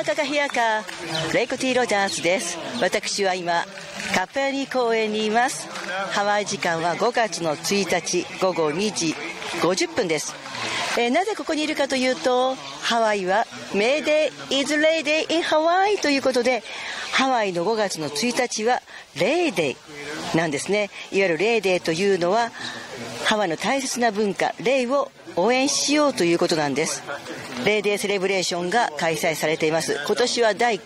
カカヒヤカレイコティ・ロジャースです。私は今カペリ公園にいます。ハワイ時間は5月の1日午後2時50分です。なぜここにいるかというと、ハワイは Mayday is Lay Day in Hawaii ということで、ハワイの5月の1日はレイデイなんですね。いわゆるレイデイというのはハワイの大切な文化、レイを応援しようということなんです。レイデイセレブレーションが開催されています。今年は第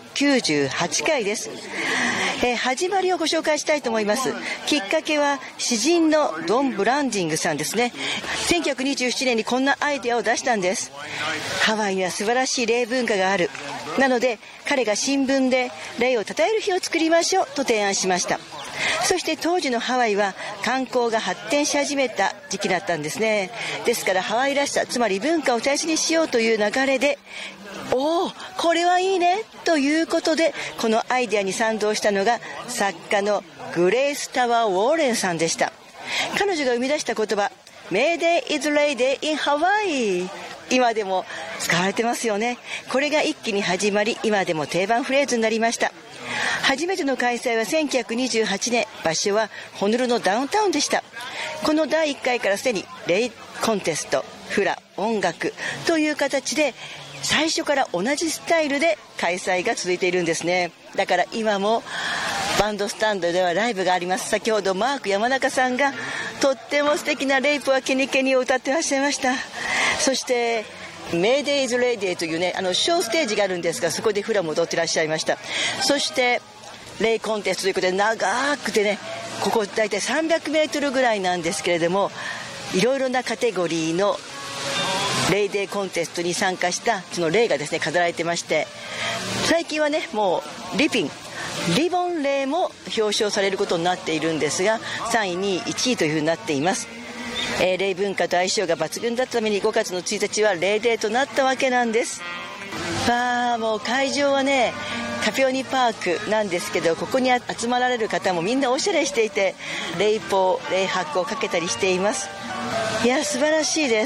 98回です。始まりをご紹介したいと思います。きっかけは詩人のドン・ブランディングさんですね。1927年にこんなアイデアを出したんです。ハワイには素晴らしいレイ文化がある。なので彼が新聞でレイを称える日を作りましょうと提案しました。そして当時のハワイは観光が発展し始めた時期だったんですね。ですからハワイらしさ、つまり文化を大切にしようという流れで、これはいいねということで、このアイデアに賛同したのが作家のグレイス・タワー・ウォーレンさんでした。彼女が生み出した言葉 Mayday is Lay Day in Hawaii、 今でも使われてますよね。これが一気に始まり、今でも定番フレーズになりました。初めての開催は1928年、場所はホノルルのダウンタウンでした。この第1回からすでにレイコンテスト、フラ、音楽という形で最初から同じスタイルで開催が続いているんですね。だから今もバンドスタンドではライブがあります。先ほどマーク山中さんがとっても素敵なレイプはケニケニを歌ってらっしゃいました。そしてMayday is Lay Dayというね、ショーステージがあるんですが、そこでフラも踊ってらっしゃいました。そしてレイコンテストということで長くてね、ここ大体300メートルぐらいなんですけれども、いろいろなカテゴリーのレイデーコンテストに参加したそのレイがですね飾られてまして、最近はねもうリボンレイも表彰されることになっているんですが、3位2位1位というふうになっています。レイ文化と相性が抜群だったために5月の1日はレイデーとなったわけなんです。もう会場はねカピオニパークなんですけど、ここに集まられる方もみんなおしゃれしていて、レイポー、レイハックをかけたりしています。いや素晴らしいです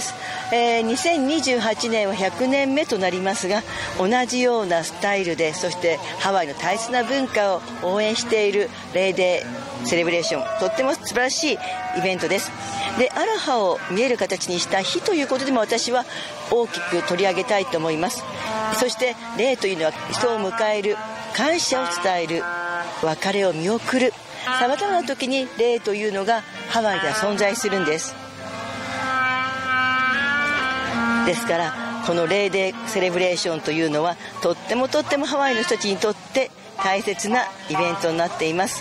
。2028年は100年目となりますが、同じようなスタイルで、そしてハワイの大切な文化を応援しているレイデーセレブレーション、とっても素晴らしいイベントです。で、アロハを見える形にした日ということでも私は大きく取り上げたいと思います。そしてレイというのは人を迎える、感謝を伝える、別れを見送る、さまざまな時にレイというのがハワイでは存在するんです。ですからこのレイデーセレブレーションというのはとってもハワイの人たちにとって大切なイベントになっています。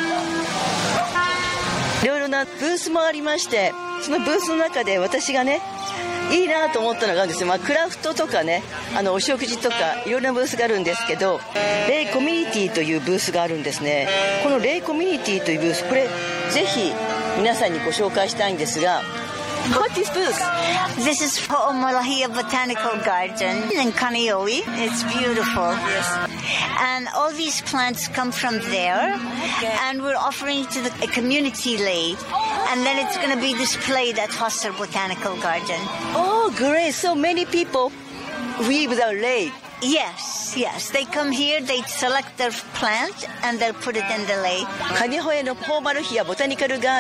いろいろなブースもありまして、そのブースの中で私がねいいなと思ったのがあるんですよ。クラフトとかね、お食事とかいろんなブースがあるんですけど、レイコミュニティというブースがあるんですね。このレイコミュニティというブース、これぜひ皆さんにご紹介したいんですが、What is this? This is Ho'omolahia Botanical Garden in Kaneohe. It's beautiful. Yes. And all these plants come from there. And we're offering to the community lay. And then it's going to be displayed at Foster Botanical Garden. Oh, great. So many people weave the lay. Yes. They come here, they select their plant, and they'll put it in the lay. カネホエのホーマルヒアボタニカルガー